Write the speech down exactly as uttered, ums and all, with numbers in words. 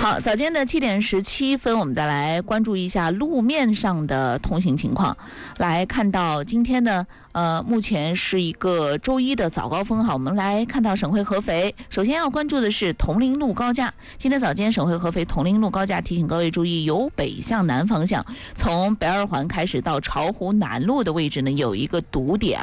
好，早间的七点十七分，我们再来关注一下路面上的通行情况。来看到今天呢，呃，目前是一个周一的早高峰。好，我们来看到省会合肥，首先要关注的是铜陵路高架。今天早间，省会合肥铜陵路高架提醒各位注意，由北向南方向，从北二环开始到巢湖南路的位置呢，有一个堵点